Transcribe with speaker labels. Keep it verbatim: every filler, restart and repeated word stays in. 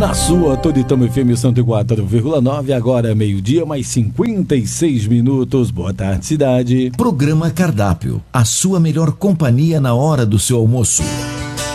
Speaker 1: Na sua Toritama F M cento e quatro vírgula nove, agora meio-dia, mais cinquenta e seis minutos. Boa tarde, cidade.
Speaker 2: Programa Cardápio, a sua melhor companhia na hora do seu almoço.